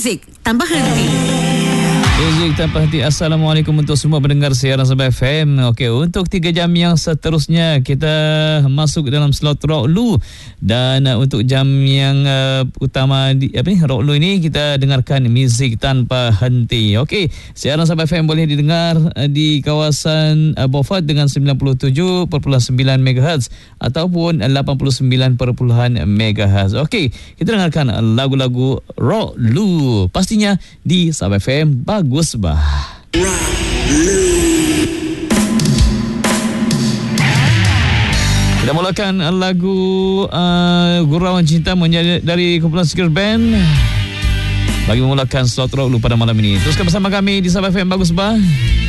Muzik tanpa henti. Muzik tanpa henti. Assalamualaikum untuk semua pendengar siaran Sabah FM. Okey, untuk 3 jam yang seterusnya kita masuk dalam slot Rock Lu, dan untuk jam yang utama Rock Lu ini kita dengarkan muzik tanpa henti. Okey, siaran Sabah FM boleh didengar di kawasan Beaufort dengan 97.9 MHz ataupun 89.0 MHz. Okey, kita dengarkan lagu-lagu Rock Lu pastinya di Sabah FM. Bagus bah. Kita mulakan lagu Gurauan Cinta dari kumpulan Secret Band bagi memulakan slot Rock Lu pada malam ini. Teruskan bersama kami di Sabah FM. Bagus bah.